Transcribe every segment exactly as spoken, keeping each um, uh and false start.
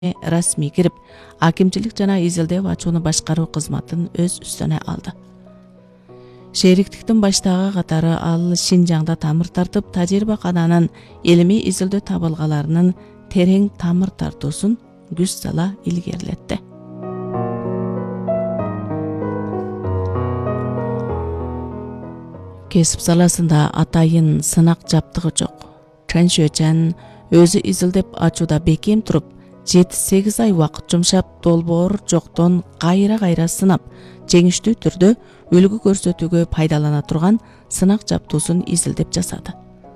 расмий кирип, акимчилик жана изилдөө ачууну башкаруу кызматын өз үстүнө алды. Шериктиктин баштагы катары ал Шинжаңда тамыр тартып, тажрыйбакананын илимий изилдөө табылгаларынын терең тамыр тартуусун күч сала илгерилетти. Кесип саласында атайын сынак жаптыгы жок. Чан Шуэчан өзү изилдеп ачууда бекем туруп, жети сегиз ай убакыт жумшап, долбоор жоктон кайра-кайра сынап, жеңиштүү түрдө үлгү көрсөтүүгө пайдалана турган сынак жаптуусун изилдеп жасады.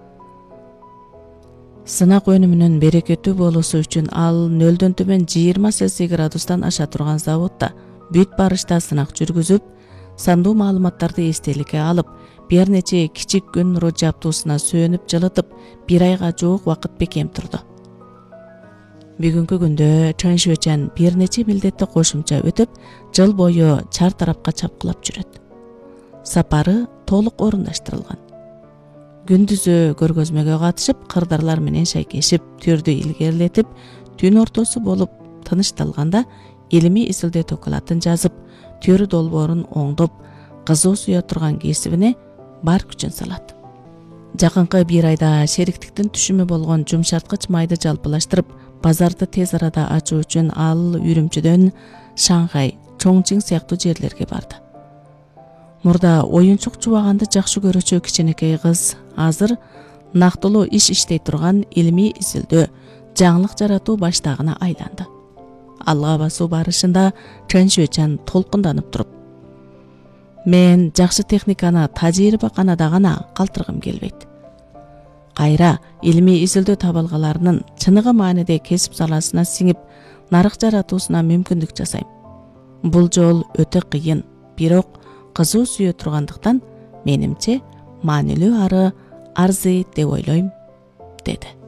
Сынак өнүмүнүн берекеттүү болуусу үчүн ал нөлдөн төмөн жыйырма Цельсий градустан аша турган заводдо бүт барышта сынак жүргүзүп, сандуу маалыматтарды эстеликке алып, бир нече кичик күн нуру жаптуусуна сөнүп жылытып, бир айга жуук убакыт бекем турду. Бүгүнкү күндө Чан Шуэчан бир нече милдетти кошумча өтүп, жыл бою чар тарапка чапкылап жүрөт. Сапары толук орундаштырылган. Күндүзү көргөзмөгө катышып, кырдарлар менен шайкешип, түрдү илгерилетип, түн ортосу болуп тынышталганда илимий изилдөө докладын жазып, төр долбоорун оңдоп, кызуу суя турган кесибине бар күчүн салат. Жакынкы бир айда шериктиктин түшүмү болгон жумшарткыч майды жалпылаштырып, базарды тез арада ачуу үчүн ал Үрүмчүдөн Шанхай, Чоңчиң сыяктуу жерлерге барды. Мурда оюнчук чубаганды жакшы көрүүчү кичинекей кыз азыр нактылуу иш иштей турган илимий изилдөө, жаңылык жаратуу баштагына айланды. Алга басуу барышында Чан Шуэчан толкунданып туруп: "Мен жакшы техниканы тажрыйбаканада гана калтыргым келбейт. Кайра илимий изилдөө табылгаларынын чыныгы мааниде кесип саласына сиңип, нарык жаратуусуна мүмкүндүк жасайм. Бул жол өтө кыйын, бирок кызуу сүйө тургандыктан менимче маанилүү ары арзый деп ойлойм", деди.